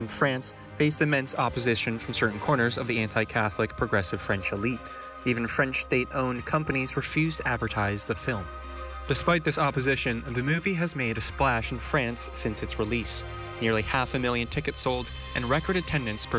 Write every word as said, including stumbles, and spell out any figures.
in France faced immense opposition from certain corners of the anti-Catholic progressive French elite. Even French state-owned companies refused to advertise the film. Despite this opposition, the movie has made a splash in France since its release. Nearly half a million tickets sold and record attendance per